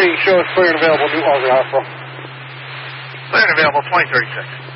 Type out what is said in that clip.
show us clear and available, New Albany Hospital. Clear and available, 2036.